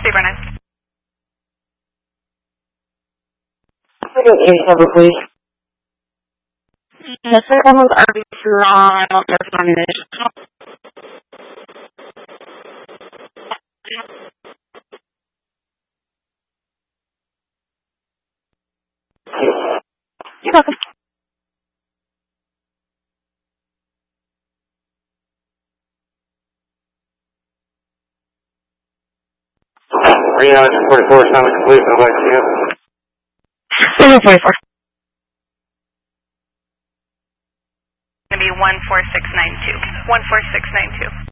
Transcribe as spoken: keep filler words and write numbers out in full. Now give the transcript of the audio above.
Sabre nine. eight seven, please. The second was R B two on, I don't know if it's on the initial. You're welcome. Reno forty-four, summit complete, no back to you. Reno forty-four. Going to be one four six nine two. one four six nine two.